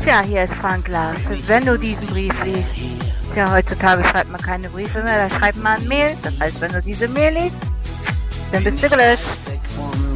Tja, hier ist Frank Lars. Wenn du diesen Brief liest, tja, heutzutage schreibt man keine Briefe mehr, da schreibt man ein Mail. Das heißt, wenn du diese Mail liest, dann bist du gelöscht.